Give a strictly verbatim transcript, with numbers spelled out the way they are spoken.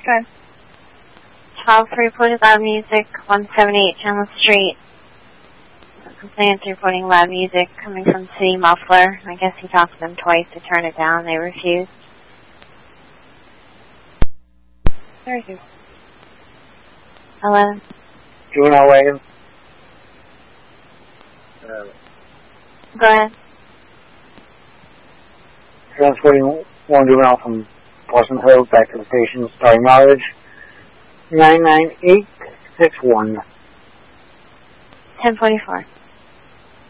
Good. Child reported loud music, one seventy-eight Chandler Street. Complainants reporting loud music coming from City Muffler. I guess he talked to them twice to turn it down. They refused. There he is. Hello? Juvenile wagon. Uh, Go ahead. Transporting one juvenile from Boston Hill back to the station, starting mileage nine nine eight six one. ten forty-four.